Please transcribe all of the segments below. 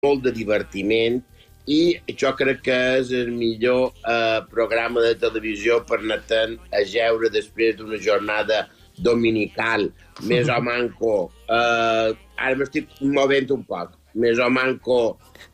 molt de divertiment i jo crec que és el millor programa de televisió per anar-te'n a jeure després d'una jornada dominical, més o manco. Ara m'estic movent un poc. Més o manco,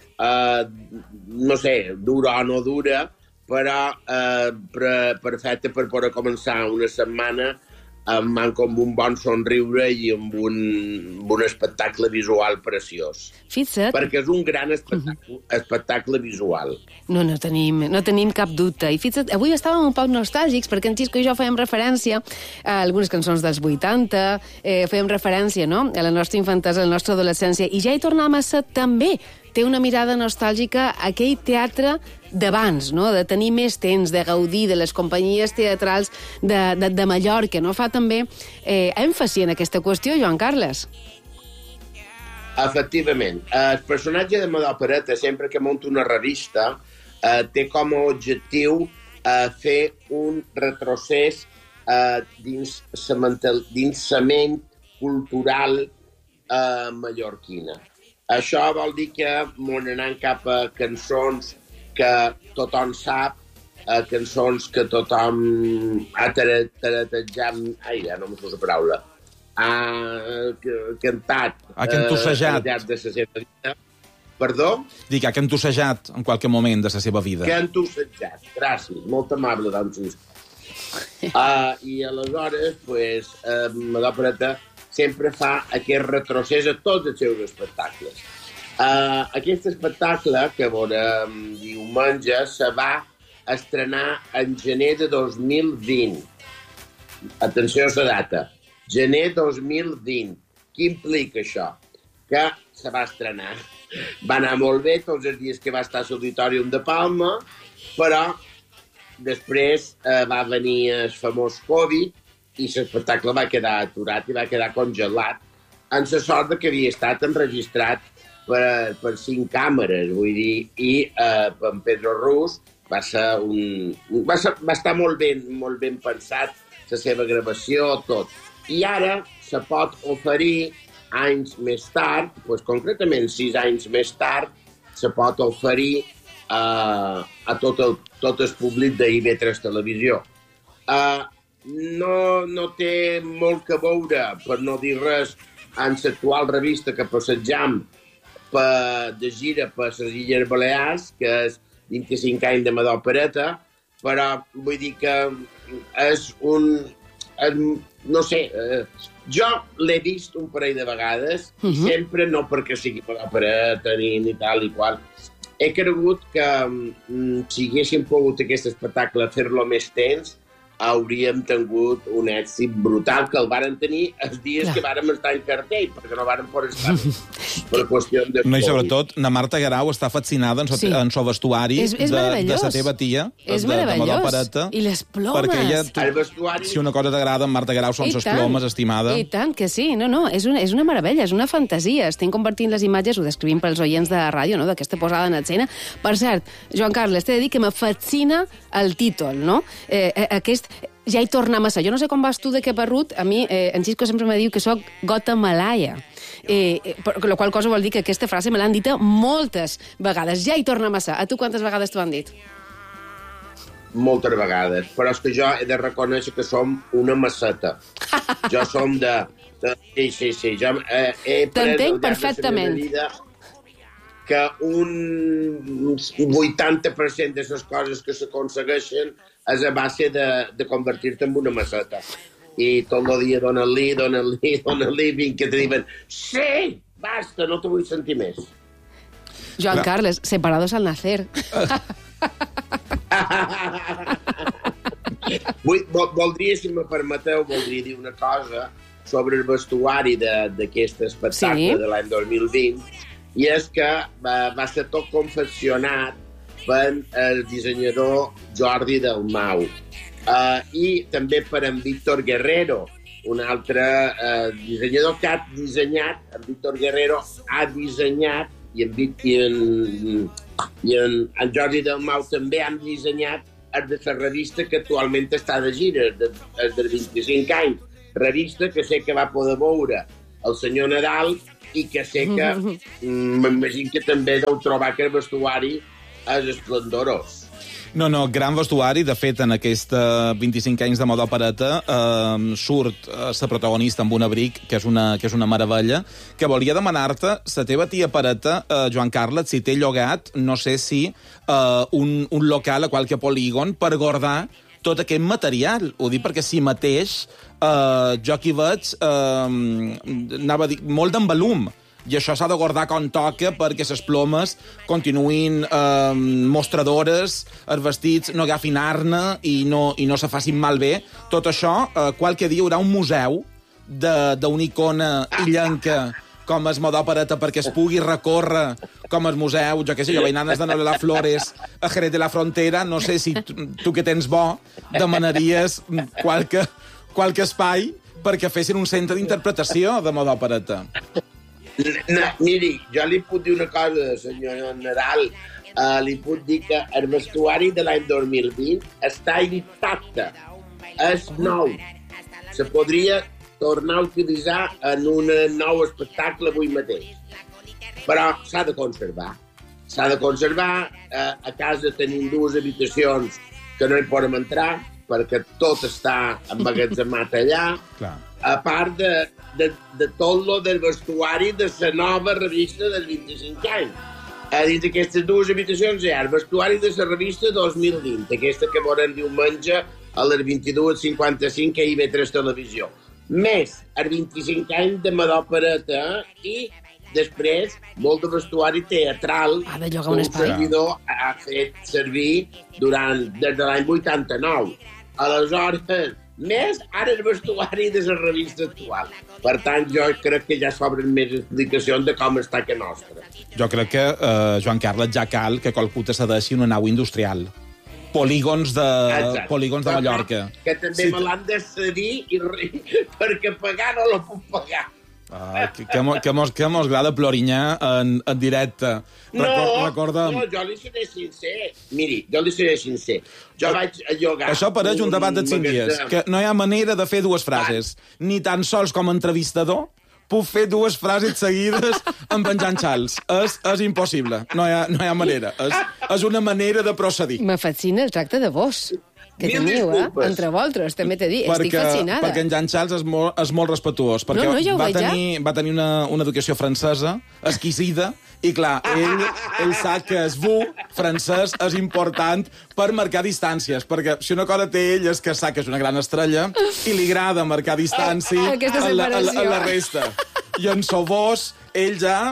no sé, dura o no dura, però perfecte per poder començar una setmana amb un bon somriure i amb un espectacle visual preciós. Fixa't. Perquè és un gran espectacle visual. No tenim cap dubte. I fixa't, avui estàvem un poc nostàlgics perquè en Xisco i jo fèiem referència a algunes cançons dels 80, fèiem referència, no?, a la nostra infantesa, a la nostra adolescència, i ja hi tornàvem a ser també. Té una mirada nostàlgica a aquell teatre d'abans, no?, de tenir més temps, de gaudir de les companyies teatrals de Mallorca, no? Fa també èmfasi en aquesta qüestió, Joan Carles. Efectivament. El personatge de Madó Pereta, sempre que munta una revista, té com a objectiu fer un retrocés dins la ment cultural mallorquina. Això vol dir que m'ho anant cap a cançons que tothom sap, cançons que tothom ha taratejat... Ai, ja no m'ho surt la paraula. Ha cantat... Ha cantussejat. Al llarg de la seva vida. Perdó? Dic, ha cantussejat en qualque moment de la seva vida. Cantussejat, gràcies. Molt amable, don Xisco. I aleshores, pues, Madó Pereta sempre fa aquest retrocés a tots els seus espectacles. Aquest espectacle, que veurem diumenge, se va estrenar en gener de 2020. Atenció a la data. Gener 2020. Què implica això? Que se va estrenar. Va anar molt bé tots els dies que va estar a l'Auditorium de Palma, però després va venir el famós Covid i l'espectacle va quedar aturat i va quedar congelat, en la sort que havia estat enregistrat per 5 càmeres, vull dir, i per Pedro Rus va estar molt ben pensat, la seva gravació, tot. I ara se pot oferir anys més tard, doncs concretament 6 anys més tard, se pot oferir a tot el públic d'IV3 Televisió. No té molt que veure, per no dir res, en l'actual revista que passejam de gira per les Illes Balears, que és 25 anys de Madó Pereta, però vull dir que és no sé, jo l'he vist un parell de vegades, i sempre, no perquè sigui Madó Pereta ni tal i qual, he cregut que si haguéssim pogut aquest espectacle fer-lo més temps, hauríem tingut un èxit brutal, que el varen tenir els dies que vàrem estar en cartell, perquè no vàrem poder estar per qüestió de... No, i sobretot, na Marta Guerau està fascinada en el vestuari de la teva tia, de Madó Pereta. I les plomes. Perquè ella, el vestuari... si una cosa t'agrada en Marta Guerau són les plomes, estimada. I tant que sí. No, és una meravella, és una fantasia. Estem compartint les imatges, ho descrivim pels oients de ràdio, no?, d'aquesta posada en escena. Per cert, Joan Carles, t'he de dir que me fascina el títol, no? Ja hi torna massa. Jo no sé com vas tu de Caparrut, a mi en Xisco sempre me diu que soc gota malaia. La qual cosa vol dir que aquesta frase me l'han dit moltes vegades. Ja hi torna massa. A tu quantes vegades t'ho han dit? Moltes vegades. Però és que jo he de reconèixer que som una masseta. Jo som de... Sí. T'entenc perfectament. Que un 80% de les coses que s'aconsegueixen és a base de convertir-te en una masseta. I tot el dia dona-li, fins que te diuen sí, basta, no te vull sentir més. Joan Carles, separados al nacer. Voldria, si me permeteu, dir una cosa sobre el vestuari d'aquest espectacle de l'any 2020, i és que va ser tot confeccionat per el dissenyador Jordi Dalmau i també per en Víctor Guerrero, un altre dissenyador que ha dissenyat, en Víctor Guerrero ha dissenyat, i en Jordi Dalmau també han dissenyat el de la revista que actualment està de gira, el de 25 anys, revista que sé que va poder veure el senyor Nadal, i que sé que m'imagino que també deu trobar que el vestuari és esplendorós. No, gran vestuari. De fet, en aquesta 25 anys de moda opereta surt la protagonista amb un abric, que és una meravella, que volia demanar-te, la teva tia Pereta, Joan Carles, si té llogat, no sé si un local a qualque polígon per guardar tot aquest material. Ho dic perquè si mateix jo aquí veig anava a dir, molt d'envolum. I això s'ha de guardar com toca perquè les plomes continuïn mostradores, els vestits no agafin arna i no se facin malbé. Tot això, qualque dia hi haurà un museu d'una icona illenca com es moda opereta perquè es pugui recórrer com el museu, jo què sé, jo vaig anar de Nola Flores a Jerez de la Frontera, no sé si tu que tens bo demanaries qualque espai perquè fessin un centre d'interpretació de moda opereta. No, miri, jo li puc dir una cosa, senyor Nadal. Li puc dir que el vestuari de l'any 2020 està intacte. És nou. Se podria tornar a utilitzar en un nou espectacle avui mateix. Però s'ha de conservar. S'ha de conservar. A casa tenim 2 habitacions que no hi podem entrar perquè tot està emmagatzemat allà. Clar. A part de tot lo del vestuari de la nova revista dels 25 anys. Dins d'aquestes 2 habitacions hi ha el vestuari de la revista 2020, aquesta que veurem diumenge a les 22:55 a IB3 Televisió. Més els 25 anys de moda opereta i després molt de vestuari teatral que un servidor ha fet servir des de l'any 89. Aleshores, més ara el vestuari de la revista actual. Per tant, jo crec que ja s'obren més explicacions de com està que nostra. Jo crec que, Joan Carles, ja cal que qualcú te cedeixi una nau industrial. Polígons de Mallorca. Que també me l'han de cedir perquè pagar no la puc pagar. Que mos agrada plorinyar en directe. No, jo li seré sincer. Miri, jo li seré sincer. Jo vaig a llogar... Això pareix un debat de 5 dies, que no hi ha manera de fer 2 frases. Ni tan sols com a entrevistador puc fer 2 frases seguides amb en Jan Charles. És impossible. No hi ha manera. És una manera de procedir. Me fascina el tracte de vos que teniu, entre vosaltres, també t'he dit. Estic fascinada. Perquè en Jan Charles és molt respetuós. Perquè va tenir una educació francesa exquisida i, clar, ell sap que el francès és important per marcar distàncies, perquè si una cosa té ell és que sap que és una gran estrella i li agrada marcar distància a la resta. I en Sovós, ell ja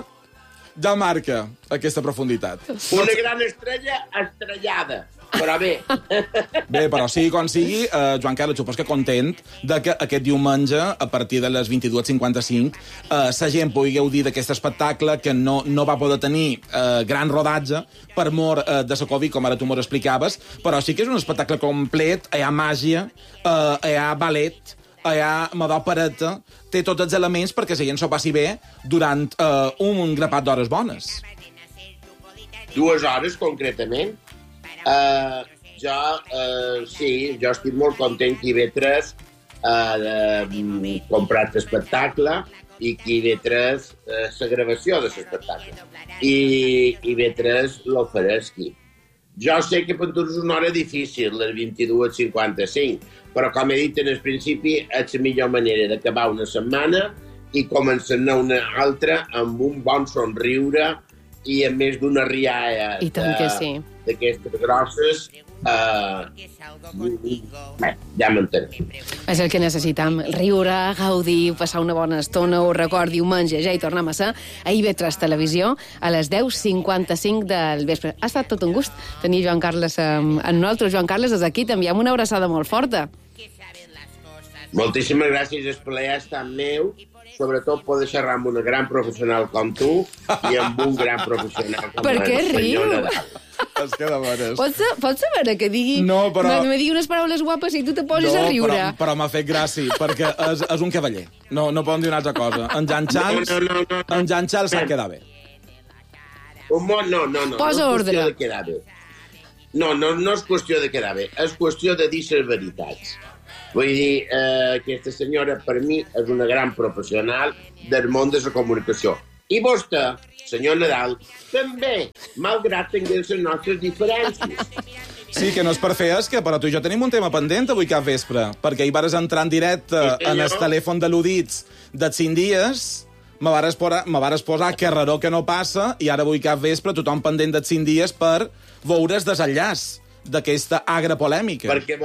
marca aquesta profunditat. Una gran estrella estrellada. Però bé. Bé, però sigui com sigui, Joan Carles, suposo que content de que aquest diumenge, a partir de les 22:55, la gent pugui gaudir d'aquest espectacle que no va poder tenir gran rodatge per mor de la Covid, com ara tu m'ho explicaves, però sí que és un espectacle complet, hi ha màgia, hi ha ballet, hi ha moda opereta, té tots els elements perquè la gent s'ho passi bé durant un grapat d'hores bones. 2 hores, concretament. Jo estic molt content que IB3 ha comprat l'espectacle i que IB3 la gravació de l'espectacle i IB3 l'ofereixi. Jo sé que per tu és una hora difícil, les 22:55, però com he dit en el principi és la millor manera d'acabar una setmana i començar-ne una altra amb un bon somriure i a més d'una rialla d'aquestes grosses, ja m'entenem. És el que necessitam, riure, gaudir, passar una bona estona, ho record, diumenge, ja hi tornem a ser, a IB3 Televisió, a les 10:55 del vespre. Ha estat tot un gust tenir Joan Carles amb nosaltres. Joan Carles, des d'aquí t'enviem una abraçada molt forta. Moltíssimes gràcies, el plaer ha estat meu, sobretot poder xerrar amb una gran professional com tu i amb un gran professional com el senyor Nadal. És que de veres. Pots saber que digui... No, però... Me digui unes paraules guapes i tu te poses a riure. No, però m'ha fet gràcia, perquè és un cavaller. No podem dir una altra cosa. En Jan Charles s'ha quedat bé. No. Posa ordre. No és qüestió de quedar bé. És qüestió de dir les veritats. Vull dir, aquesta senyora, per mi, és una gran professional del món de la comunicació. I vostè, senyor Nadal, també, malgrat tinguem les nostres diferències. Sí, que no és per fer esca, però tu i jo tenim un tema pendent avui cap vespre, perquè hi vares entrar en directe en el telèfon de l'Udits dels 5 dies, me vares posar carreró que no passa, i ara avui cap vespre tothom pendent dels 5 dies per veure el desenllaç d'aquesta agra polèmica. Perquè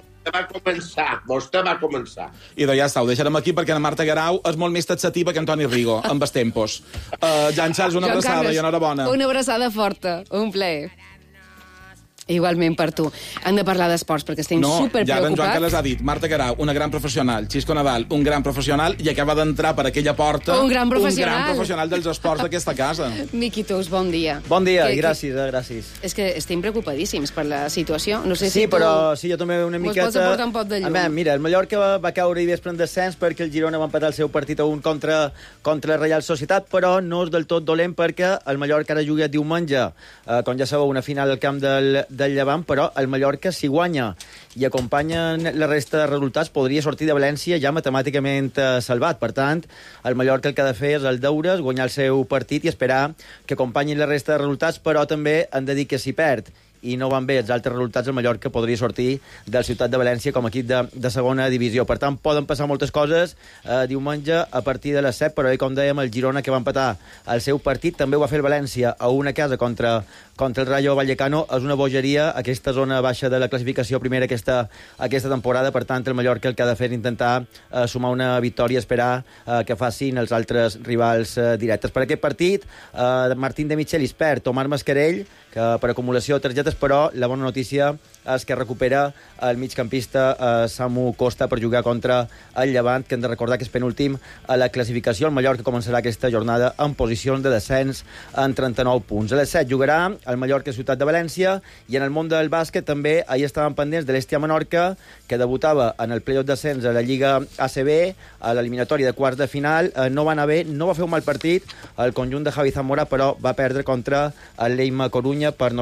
vostè va començar. I doncs ja està, ho deixarem aquí perquè la Marta Guerau és molt més taxativa que Antoni Rigo, amb els tempos. Jan Charles, una abraçada i enhorabona. Una abraçada forta, un plaer. Igualment per tu. Hem de parlar d'esports perquè estem superpreocupats. Ja en Joan Carles ha dit, Marta Guerau, una gran professional, Xisco Nadal, un gran professional, i acaba d'entrar per aquella porta un gran professional dels esports d'aquesta casa. Miqui Tous, bon dia. Bon dia, i gràcies, gràcies. És que estem preocupadíssims per la situació. No sé sí, si tu... però sí, jo també una miqueta... Mos pots aportar un pot de llum. Mira, el Mallorca va caure i vespre en descens perquè el Girona va empatar el seu partit a 1 contra la Reial Societat, però no és del tot dolent perquè el Mallorca ara juga diumenge, com ja sabeu, una final al camp del Llevant, però el Mallorca, si guanya i acompanyen la resta de resultats, podria sortir de València ja matemàticament salvat. Per tant, el Mallorca el que ha de fer és el deures, guanyar el seu partit i esperar que acompanyin la resta de resultats, però també han de dir que si perd i no van bé els altres resultats, el Mallorca podria sortir del Ciutat de València com a equip de segona divisió. Per tant, poden passar moltes coses diumenge a partir de les 7, però com dèiem, el Girona, que va empatar el seu partit, també ho va fer el València a una casa contra el Rayo Vallecano. És una bogeria aquesta zona baixa de la classificació primera aquesta temporada. Per tant, el Mallorca el que ha de fer és intentar sumar una victòria i esperar que facin els altres rivals directes. Per aquest partit, Martín de Michelis perd Omar Mascarell, que per acumulació de targetes, però la bona notícia és que recupera el migcampista Samu Costa per jugar contra el Llevant, que hem de recordar que és penúltim a la classificació. El Mallorca començarà aquesta jornada en posicions de descens en 39 punts. A les 7 jugarà el Mallorca Ciutat de València, i en el món del bàsquet també ahir estaven pendents de l'Estia Menorca, que debutava en el playoff descens a la Lliga ACB, a l'eliminatòria de quarts de final. No va anar bé, no va fer un mal partit el conjunt de Javi Zamora, però va perdre contra el Leima Corunya per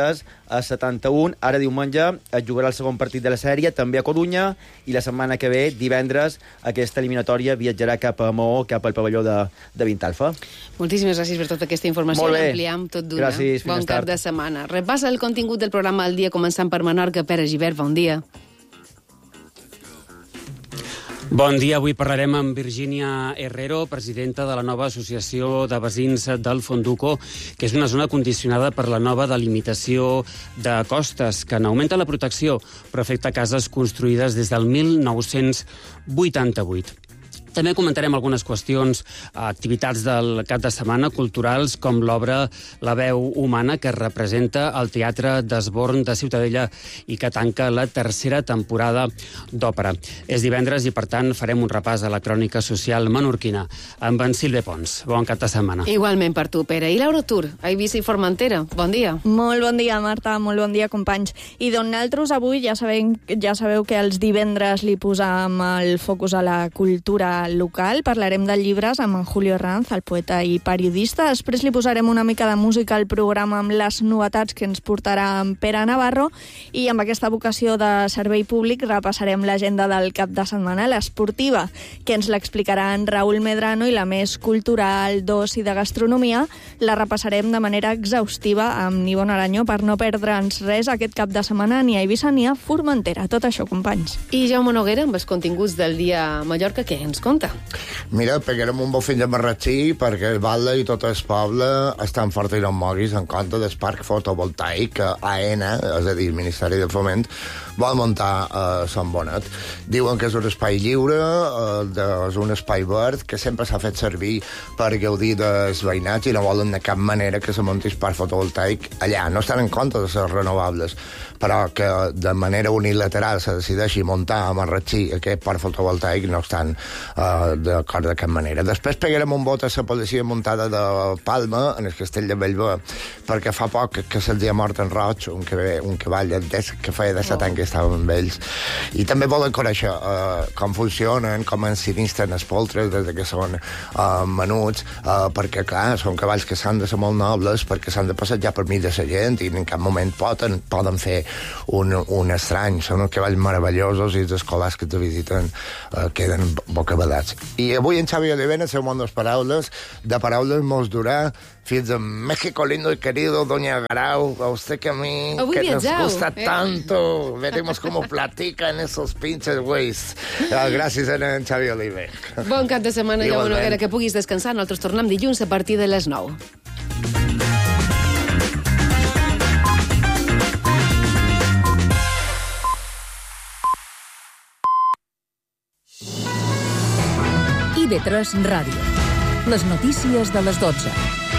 93-71. Ara diumenge es jugarà el segon partit de la sèrie, també a Corunya, i la setmana que ve, divendres, aquesta eliminatòria viatjarà cap a Maó, cap al pavelló de Vintalfa. Moltíssimes gràcies per tota aquesta informació. Molt bé. L'ampliem tot d'una. Gràcies, bon cap de setmana. Repassa el contingut del programa al dia, començant per Menorca. Pere Gibert, bon dia. Bon dia, avui parlarem amb Virgínia Herrero, presidenta de la nova Associació de Veïns del Fonduco, que és una zona condicionada per la nova delimitació de costes, que n'augmenta la protecció, però afecta cases construïdes des del 1988. També comentarem algunes qüestions, activitats del cap de setmana culturals, com l'obra La veu humana, que representa el Teatre d'Esborn de Ciutadella i que tanca la tercera temporada d'òpera. És divendres i, per tant, farem un repàs a la crònica social menorquina amb en Silve Pons. Bon cap de setmana. Igualment per tu, Pere. I Laura Tur, a Eivissa i Formentera. Bon dia. Molt bon dia, Marta. Molt bon dia, companys. I d'on nosaltres avui ja sabeu que els divendres li posam el focus a la cultura local. Parlarem de llibres amb en Julio Herranz, el poeta i periodista. Després li posarem una mica de música al programa amb les novetats que ens portarà en Pere Navarro, i amb aquesta vocació de servei públic repassarem l'agenda del cap de setmana, l'esportiva, que ens l'explicarà en Raül Medrano, i la més cultural, d'oci, de gastronomia, la repassarem de manera exhaustiva amb Nivon Aranyó per no perdre'ns res aquest cap de setmana ni a Eivissa ni a Formentera. Tot això, companys. I Jaume Noguera, amb els continguts del dia a Mallorca, què ens conta? Mira, pegarem un bofin de Marratxí perquè el Valde i tot el poble estan fort i no moguis en compte del parc fotovoltaic que AENA, és a dir, el Ministeri de Foment, vol muntar a Sant Bonet. Diuen que és un espai lliure, és un espai verd, que sempre s'ha fet servir per gaudir dels veïnats i no volen de cap manera que se munti el parc fotovoltaic allà. No estan en compte de les renovables, però que de manera unilateral se decideixi muntar a Marratxí aquest parc fotovoltaic no estan d'acord d'aquesta manera. Després pegarem un vot a la policia muntada de Palma, en el castell de Bellver, perquè fa poc que se'ls ha mort en Roig, un cavall que feia de 7 anys que estava amb ells. I també volen conèixer com funcionen, com ensinisten els poltres des que són menuts, perquè, clar, són cavalls que s'han de ser molt nobles, perquè s'han de passejar per mig de la gent i en cap moment poden fer un estrany. Són uns cavalls meravellosos i els escolars que te visiten queden bocabadats. I avui en Xavi Oliver, en el seu món de paraules mos durà fins a México lindo y querido, doña Garau, a usted que a mí, que nos gusta tanto, veremos cómo platican esos pinches güeyes. Gràcies a en Xavi Oliver. Bon cap de setmana, Jaume Noguera, que puguis descansar. Nosaltres tornem dilluns a partir de les 9. IB3 Ràdio. Les notícies de les 12.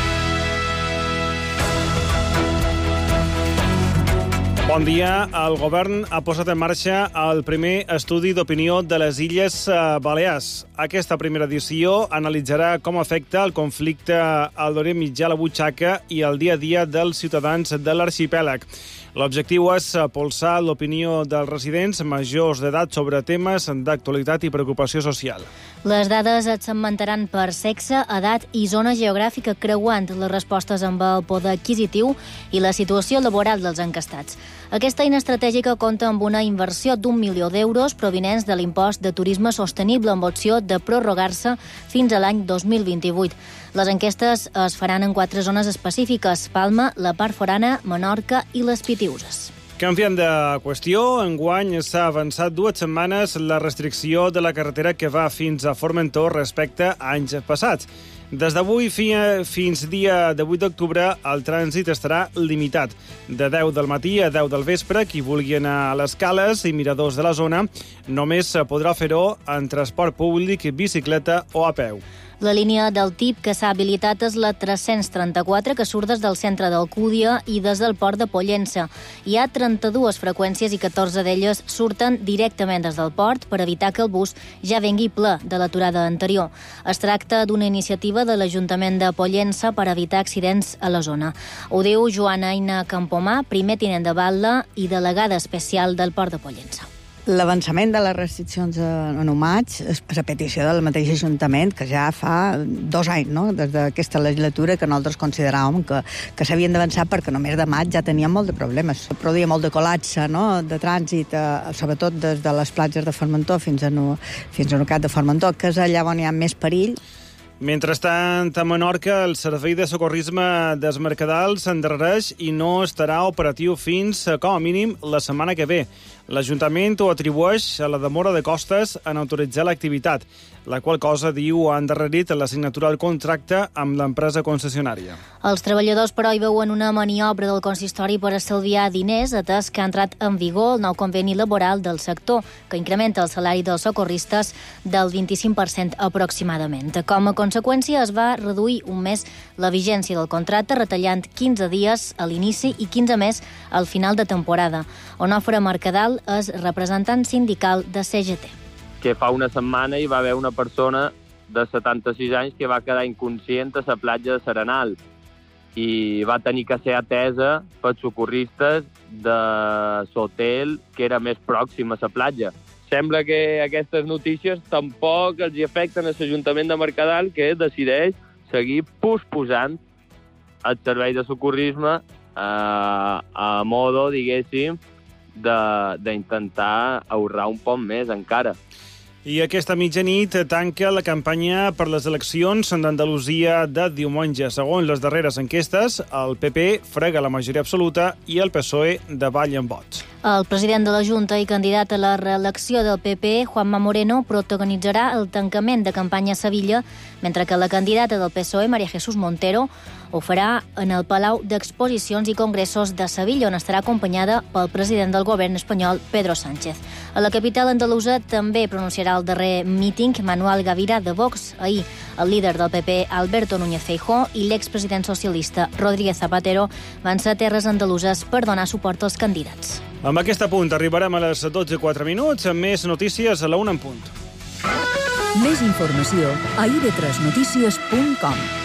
Bon dia. El govern ha posat en marxa el primer estudi d'opinió de les Illes Balears. Aquesta primera edició analitzarà com afecta el conflicte al d'Orient Mitjà, la butxaca i el dia a dia dels ciutadans de l'arxipèlag. L'objectiu és polsar l'opinió dels residents majors d'edat sobre temes d'actualitat i preocupació social. Les dades es segmentaran per sexe, edat i zona geogràfica, creuant les respostes amb el poder adquisitiu i la situació laboral dels encastats. Aquesta eina estratègica compta amb una inversió d'1 milió d'euros provinents de l'impost de turisme sostenible amb opció de prorrogar-se fins a l'any 2028. Les enquestes es faran en 4 zones específiques: Palma, la part forana, Menorca i les Pitiüses. Canviant de qüestió, enguany s'ha avançat 2 setmanes la restricció de la carretera que va fins a Formentor respecte a anys passats. Des d'avui fins dia de 8 d'octubre el trànsit estarà limitat. De 10 del matí a 10 del vespre, qui vulgui anar a les cales i miradors de la zona només podrà fer-ho en transport públic, bicicleta o a peu. La línia del TIP que s'ha habilitat és la 334, que surt des del centre d'Alcúdia i des del port de Pollença. Hi ha 32 freqüències i 14 d'elles surten directament des del port per evitar que el bus ja vengui ple de l'aturada anterior. Es tracta d'una iniciativa de l'Ajuntament de Pollença per evitar accidents a la zona. Ho diu Joana Aina Campomà, primer tinent de batlle i delegada especial del port de Pollença. L'avançament de les restriccions en maig és a petició del mateix Ajuntament, que ja fa 2 anys, no?, des d'aquesta legislatura, que nosaltres consideràvem que s'havien d'avançar perquè només de maig ja teníem molt de problemes. Produïa molt de col·lapse, no?, de trànsit, sobretot des de les platges de Formentor fins a Nucat de Formentor, que és allà on hi ha més perill. Mentrestant, a Menorca, el servei de socorrisme des Mercadal s'endarrereix i no estarà operatiu fins, com a mínim, la setmana que ve. L'Ajuntament ho atribueix a la demora de costes en autoritzar l'activitat, la qual cosa, diu, ha endarrerit la signatura del contracte amb l'empresa concessionària. Els treballadors, però, hi veuen una maniobra del consistori per estalviar diners, atès que ha entrat en vigor el nou conveni laboral del sector, que incrementa el salari dels socorristes del 25% aproximadament. Com a conseqüència, es va reduir un mes la vigència del contracte, retallant 15 dies a l'inici i 15 més al final de temporada. Onofre Mercadal és representant sindical de CGT. Que fa una setmana hi va haver una persona de 76 anys que va quedar inconscient a la platja de Serenal i va tenir que ser atesa per socorristes de l'hotel que era més pròxim a la platja. Sembla que aquestes notícies tampoc els afecten a l'Ajuntament de Mercadal, que decideix seguir posposant el servei de socorrisme a modo, diguéssim, d'intentar ahorrar un poc més encara. I aquesta mitjanit tanca la campanya per les eleccions d'Andalusia de diumenge. Segons les darreres enquestes, el PP frega la majoria absoluta i el PSOE davalla en vots. El president de la Junta i candidat a la reelecció del PP, Juanma Moreno, protagonitzarà el tancament de campanya a Sevilla, mentre que la candidata del PSOE, María Jesús Montero, ho farà en el Palau d'Exposicions i Congressos de Sevilla, on estarà acompanyada pel president del govern espanyol, Pedro Sánchez. A la capital andalusa també pronunciarà el darrer míting Manuel Gavira de Vox. Ahir, el líder del PP, Alberto Núñez Feijóo, i l'expresident socialista, Rodríguez Zapatero, van ser a terres andaluses per donar suport als candidats. Amb aquest punt arribarem a les 12:04, amb més notícies a la 1 en punt. Més informació a ib3notícies.com.